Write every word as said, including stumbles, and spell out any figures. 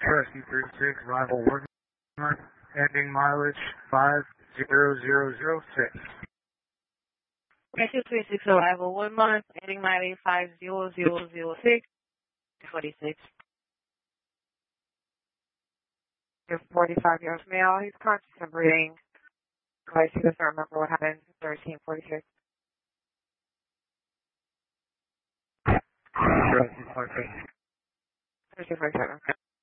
Rescue three six, arrival one month, ending mileage five zero zero zero six. Rescue three six, arrival one month, ending mileage five zero zero zero six, twenty-six. You're forty-five years male, he's conscious and breathing. Twice he doesn't remember what happened, thirteen forty-six. Rescue five six. thirteen forty-seven.